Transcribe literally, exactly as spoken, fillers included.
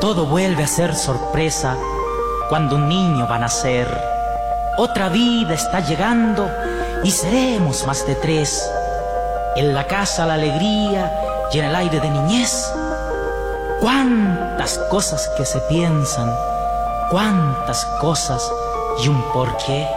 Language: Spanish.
Todo vuelve a ser sorpresa cuando un niño va a nacer. Otra vida está llegando y seremos más de tres. En la casa la alegría y en el aire de niñez. Cuántas cosas que se piensan, cuántas cosas y un porqué.